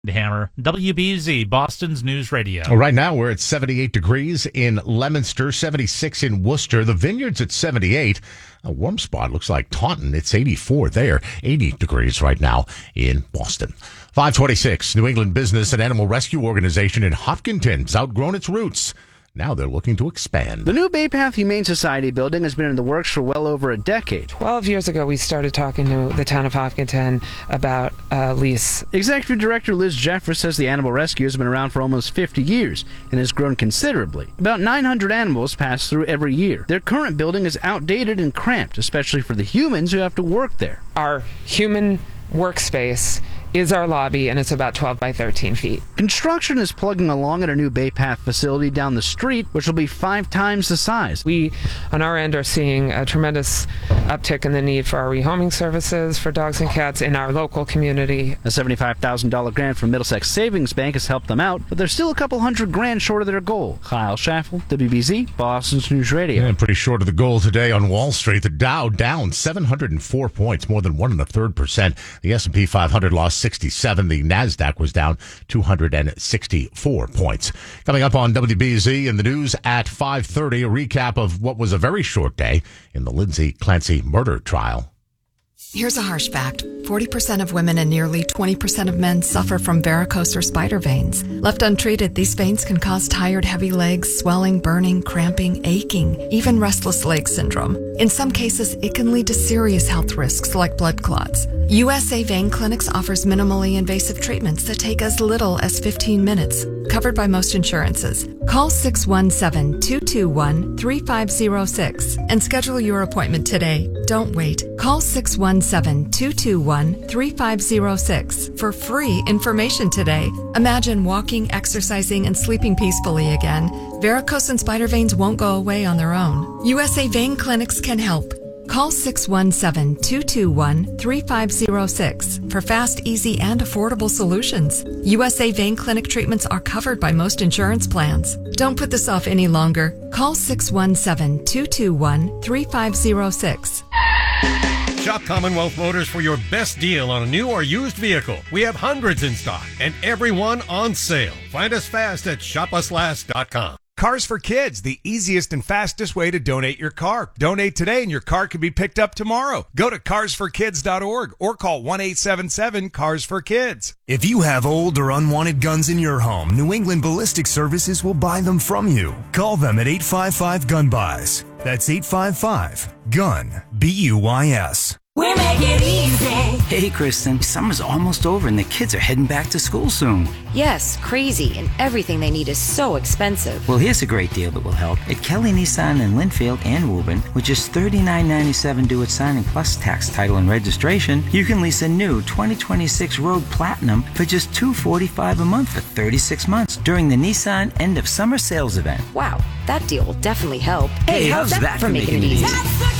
Hammer, WBZ, Boston's News Radio. Well, right now, we're at 78 degrees in Leominster, 76 in Worcester. The Vineyards at 78. A warm spot looks like Taunton. It's 84 there. 80 degrees right now in Boston. 526, New England Business and Animal Rescue Organization in Hopkinton has outgrown its roots. Now they're looking to expand. The new Bay Path Humane Society building has been in the works for well over a decade. 12 years ago, we started talking to the town of Hopkinton about a lease. Executive Director Liz Jeffers says the animal rescue has been around for almost 50 years and has grown considerably. About 900 animals pass through every year. Their current building is outdated and cramped, especially for the humans who have to work there. Our human workspace is our lobby, and it's about 12 by 13 feet. Construction is plugging along at a new Bay Path facility down the street, which will be 5 times the size. We, on our end, are seeing a tremendous uptick in the need for our rehoming services for dogs and cats in our local community. A $75,000 grant from Middlesex Savings Bank has helped them out, but they're still a couple $100,000 short of their goal. Kyle Schaffel, WBZ, Boston's News Radio. Yeah, pretty short of the goal today on Wall Street. The Dow down 704 points, more than 1.33%. The S&P 500 lost 67. The NASDAQ was down 264 points. Coming up on WBZ in the news at 5:30, a recap of what was a very short day in the Lindsay Clancy murder trial. Here's a harsh fact. 40% of women and nearly 20% of men suffer from varicose or spider veins. Left untreated, these veins can cause tired, heavy legs, swelling, burning, cramping, aching, even restless leg syndrome. In some cases, it can lead to serious health risks like blood clots. USA Vein Clinics offers minimally invasive treatments that take as little as 15 minutes, covered by most insurances. Call 617-221-3506 and schedule your appointment today. Don't wait. Call 617-221-3506 for free information today. Imagine walking, exercising, and sleeping peacefully again. Varicose and spider veins won't go away on their own. USA Vein Clinics can help. Call 617-221-3506 for fast, easy, and affordable solutions. USA Vein Clinic treatments are covered by most insurance plans. Don't put this off any longer. Call 617-221-3506. Shop Commonwealth Motors for your best deal on a new or used vehicle. We have hundreds in stock and every one on sale. Find us fast at shopuslast.com. Cars for Kids, the easiest and fastest way to donate your car. Donate today and your car can be picked up tomorrow. Go to carsforkids.org or call 1-877-CARS-FOR-KIDS. If you have old or unwanted guns in your home, New England Ballistic Services will buy them from you. Call them at 855-GUN-BUYS. That's 855-GUN-BUYS. We make it easy. Hey, Kristen, summer's almost over and the kids are heading back to school soon. Yes, crazy, and everything they need is so expensive. Well, here's a great deal that will help. At Kelly Nissan in Linfield and Woburn, with just $39.97 due at signing plus tax, title, and registration, you can lease a new 2026 Rogue Platinum for just $245 a month for 36 months during the Nissan end of summer sales event. Wow, that deal will definitely help. Hey, how's that for making it easy?